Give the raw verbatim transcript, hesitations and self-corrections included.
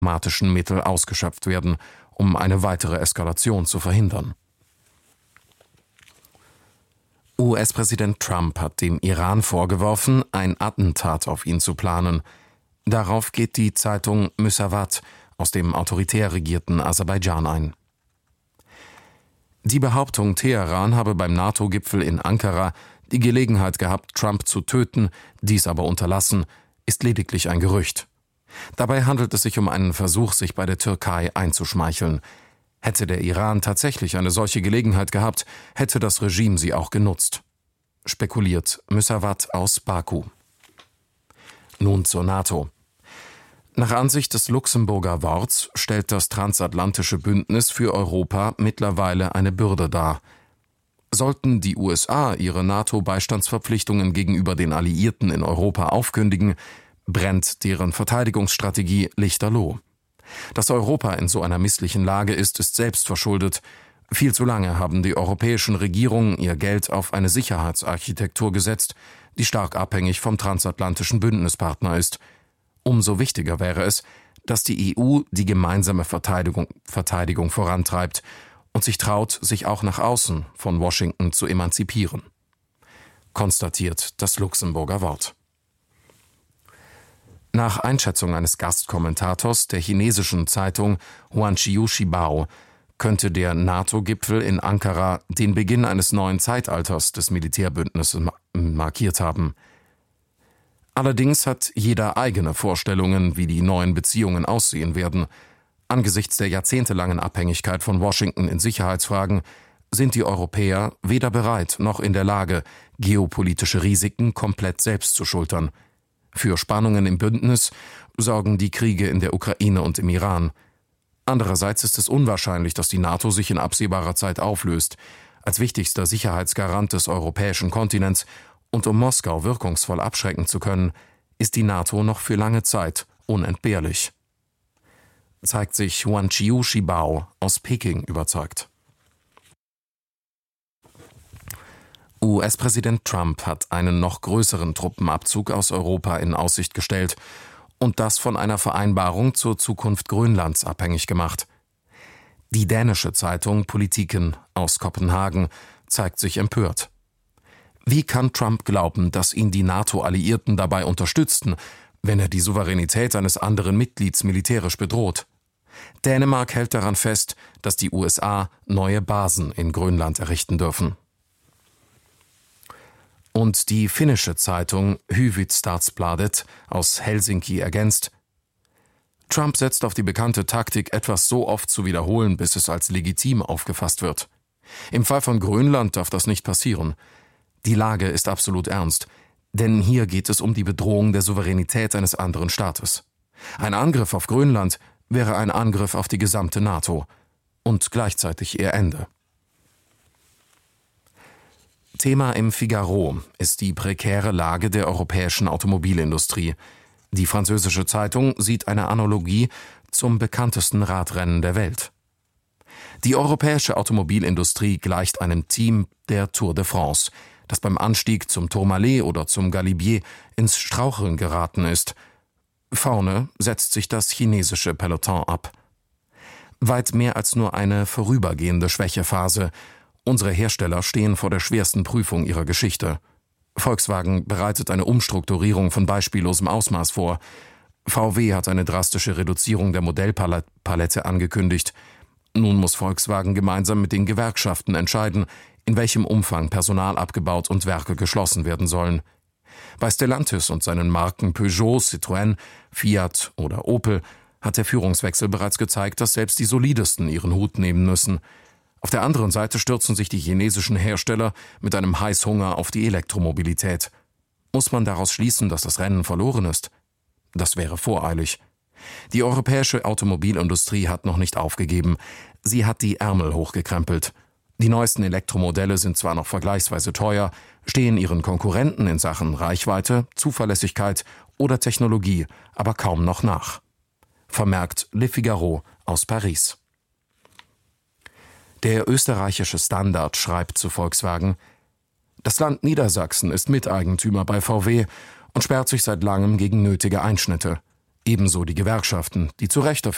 diplomatischen Mittel ausgeschöpft werden, um eine weitere Eskalation zu verhindern. U S-Präsident Trump hat dem Iran vorgeworfen, ein Attentat auf ihn zu planen. Darauf geht die Zeitung Müsavat aus dem autoritär regierten Aserbaidschan ein. Die Behauptung, Teheran habe beim NATO-Gipfel in Ankara die Gelegenheit gehabt, Trump zu töten, dies aber unterlassen, ist lediglich ein Gerücht. Dabei handelt es sich um einen Versuch, sich bei der Türkei einzuschmeicheln. Hätte der Iran tatsächlich eine solche Gelegenheit gehabt, hätte das Regime sie auch genutzt. Spekuliert Müsavat aus Baku. Nun zur NATO. Nach Ansicht des Luxemburger Worts stellt das transatlantische Bündnis für Europa mittlerweile eine Bürde dar. Sollten die U S A ihre NATO-Beistandsverpflichtungen gegenüber den Alliierten in Europa aufkündigen, brennt deren Verteidigungsstrategie lichterloh. Dass Europa in so einer misslichen Lage ist, ist selbst verschuldet. Viel zu lange haben die europäischen Regierungen ihr Geld auf eine Sicherheitsarchitektur gesetzt, die stark abhängig vom transatlantischen Bündnispartner ist. Umso wichtiger wäre es, dass die E U die gemeinsame Verteidigung, Verteidigung vorantreibt und sich traut, sich auch nach außen von Washington zu emanzipieren. Konstatiert das Luxemburger Wort. Nach Einschätzung eines Gastkommentators der chinesischen Zeitung Huanqiu Shibao könnte der NATO-Gipfel in Ankara den Beginn eines neuen Zeitalters des Militärbündnisses markiert haben. Allerdings hat jeder eigene Vorstellungen, wie die neuen Beziehungen aussehen werden. Angesichts der jahrzehntelangen Abhängigkeit von Washington in Sicherheitsfragen sind die Europäer weder bereit noch in der Lage, geopolitische Risiken komplett selbst zu schultern. Für Spannungen im Bündnis sorgen die Kriege in der Ukraine und im Iran. Andererseits ist es unwahrscheinlich, dass die NATO sich in absehbarer Zeit auflöst. Als wichtigster Sicherheitsgarant des europäischen Kontinents und um Moskau wirkungsvoll abschrecken zu können, ist die NATO noch für lange Zeit unentbehrlich. Zeigt sich Huanqiu Shibao aus Peking überzeugt. U S-Präsident Trump hat einen noch größeren Truppenabzug aus Europa in Aussicht gestellt und das von einer Vereinbarung zur Zukunft Grönlands abhängig gemacht. Die dänische Zeitung Politiken aus Kopenhagen zeigt sich empört. Wie kann Trump glauben, dass ihn die NATO-Alliierten dabei unterstützten, wenn er die Souveränität eines anderen Mitglieds militärisch bedroht? Dänemark hält daran fest, dass die U S A neue Basen in Grönland errichten dürfen. Und die finnische Zeitung Hufvudstadsbladet aus Helsinki ergänzt: Trump setzt auf die bekannte Taktik, etwas so oft zu wiederholen, bis es als legitim aufgefasst wird. Im Fall von Grönland darf das nicht passieren. Die Lage ist absolut ernst, denn hier geht es um die Bedrohung der Souveränität eines anderen Staates. Ein Angriff auf Grönland wäre ein Angriff auf die gesamte NATO und gleichzeitig ihr Ende. Thema im Figaro ist die prekäre Lage der europäischen Automobilindustrie. Die französische Zeitung sieht eine Analogie zum bekanntesten Radrennen der Welt. Die europäische Automobilindustrie gleicht einem Team der Tour de France, das beim Anstieg zum Tourmalet oder zum Galibier ins Straucheln geraten ist. Vorne setzt sich das chinesische Peloton ab. Weit mehr als nur eine vorübergehende Schwächephase. Unsere Hersteller stehen vor der schwersten Prüfung ihrer Geschichte. Volkswagen bereitet eine Umstrukturierung von beispiellosem Ausmaß vor. V W hat eine drastische Reduzierung der Modellpalette angekündigt. Nun muss Volkswagen gemeinsam mit den Gewerkschaften entscheiden, in welchem Umfang Personal abgebaut und Werke geschlossen werden sollen. Bei Stellantis und seinen Marken Peugeot, Citroën, Fiat oder Opel hat der Führungswechsel bereits gezeigt, dass selbst die Solidesten ihren Hut nehmen müssen. Auf der anderen Seite stürzen sich die chinesischen Hersteller mit einem Heißhunger auf die Elektromobilität. Muss man daraus schließen, dass das Rennen verloren ist? Das wäre voreilig. Die europäische Automobilindustrie hat noch nicht aufgegeben. Sie hat die Ärmel hochgekrempelt. Die neuesten Elektromodelle sind zwar noch vergleichsweise teuer, stehen ihren Konkurrenten in Sachen Reichweite, Zuverlässigkeit oder Technologie aber kaum noch nach. Vermerkt Le Figaro aus Paris. Der österreichische Standard schreibt zu Volkswagen: Das Land Niedersachsen ist Miteigentümer bei V W und sperrt sich seit langem gegen nötige Einschnitte. Ebenso die Gewerkschaften, die zu Recht dafür